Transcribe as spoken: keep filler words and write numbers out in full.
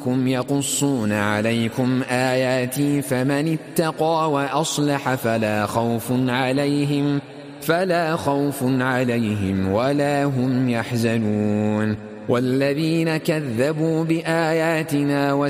منكم يقصون عليكم آياتي فمن اتقى وأصلح فلا خوف عليهم فلا خوف عليهم ولا هم يحزنون. والذين كذبوا بآياتنا